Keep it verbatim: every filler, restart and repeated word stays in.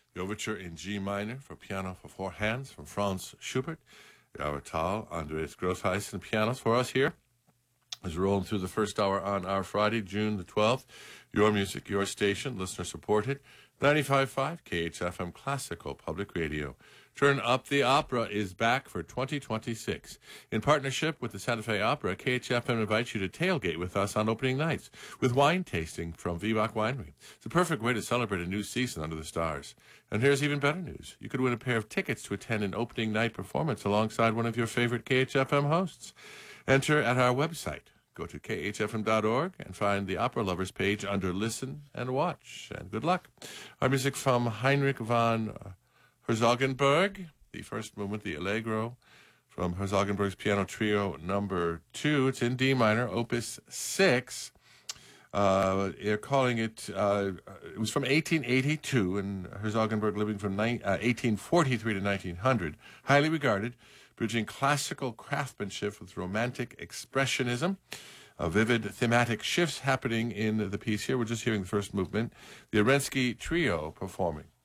The Overture in G minor for piano for four hands from Franz Schubert. Java Tal, Andreas Grossheisen pianos for us here. As we're rolling through the first hour on our Friday, June the twelfth. Your music, your station, listener supported. ninety-five point five K H F M Classical Public Radio. Turn Up the Opera is back for twenty twenty-six. In partnership with the Santa Fe Opera, K H F M invites you to tailgate with us on opening nights with wine tasting from Vivak Winery. It's a perfect way to celebrate a new season under the stars. And here's even better news. You could win a pair of tickets to attend an opening night performance alongside one of your favorite K H F M hosts. Enter at our website. Go to K H F M dot org and find the Opera Lovers page under Listen and Watch. And good luck. Our music from Heinrich von Herzogenberg, the first movement, the Allegro, from Herzogenberg's Piano Trio number two. It's in D minor, opus six. Uh, they're calling it, uh, it was from eighteen eighty-two, and Herzogenberg living from ni- uh, eighteen forty-three to nineteen hundred. Highly regarded, bridging classical craftsmanship with romantic expressionism. Uh, vivid thematic shifts happening in the piece here. We're just hearing the first movement. The Arensky Trio performing.